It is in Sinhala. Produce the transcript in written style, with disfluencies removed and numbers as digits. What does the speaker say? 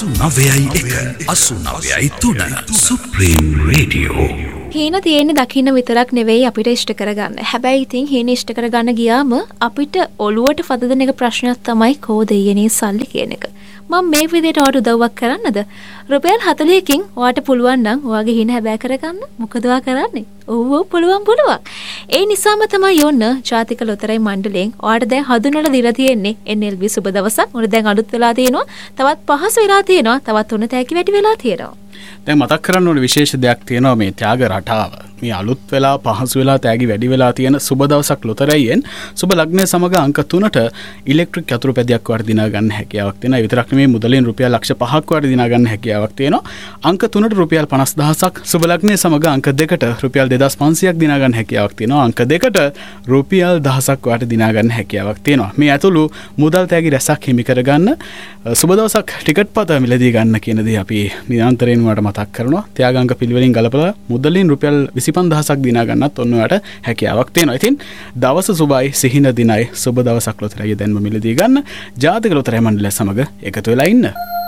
89.1 Supreme Radio. හීන තියෙන්නේ දකින්න විතරක් නෙවෙයි අපිට ඉෂ්ට කරගන්න. හැබැයි ඉතින් හීන ඉෂ්ට කරගන්න ගියාම අපිට ඔළුවට පද දෙන එක ප්‍රශ්නයක් තමයි කෝ දෙයනේ සල්ලි කියන එක. මම මේ විදිහට ඔයාට උදව්වක් කරන්නද? රුපියල් 40කින් ඔයාට පුළුවන් නම් ඔයාගේ හීන හැබෑ කරගන්න. මොකද ඔයා කරන්නේ? ඔව් පුළුවන්. ඒ නිසාම තමයි යොන්න ජාතික ලොතරැයි මණ්ඩලයෙන් ඔයාට දැන් හඳුන්වලා දීලා තියෙන්නේ NLB සුබ දවසක්. උන දැන් අලුත් වෙලා තියෙනවා. තවත් පහසු වෙලා තියෙනවා. තවත් උන තෑගි වැඩි වෙලා තියෙනවා. දැන් මතක් කරන්න ඕනේ විශේෂ දෙයක් තියෙනවා මේ ත්‍යාග රටාව. මේ අලුත් වෙලා පහසු වෙලා තෑගි වැඩි වෙලා තියෙන සුබ දවසක් ලොතරැයියෙන් සුබ ලග්නය සමග අංක 3ට ඉලෙක්ට්‍රික් යතුරුපැදියක් වාට දිනා ගන්න හැකියාවක් තියෙනවා. ඒ විතරක් නෙමෙයි මුදලින් රුපියල් ලක්ෂ 5ක් වාට දිනා ගන්න හැකියාවක් තියෙනවා. අංක 3ට රුපියල් 50000ක් සුබ ලග්නය සමග අංක 2ට රුපියල් 2500ක් දිනා ගන්න හැකියාවක් තියෙනවා. අංක 2ට රුපියල් 1000ක් වාට දිනා ගන්න හැකියාවක් තියෙනවා. මේ ඇතුළු මුදල් තෑගි රැසක් හිමි කරගන්න සුබ දවසක් ටිකට් පත මිලදී ගන්න කියන දේ අපි නිරන්තරයෙන් වට මතක් කරනවා. ත්‍යාගාංක පිළිවෙලින් ගලපලා මුදලින් රුපියල් 25000ක් දිනා ගන්නත් ඔන්න ඔයාලට හැකියාවක් තියෙනවා. ඉතින් දවස සුබයි සිහින දිනයි සුබ දවසක් ලොතරැයි දැන්ම මිලදී ගන්න ජාතික ලොතරැයි මණ්ඩලය සමග එකතු වෙලා ඉන්න.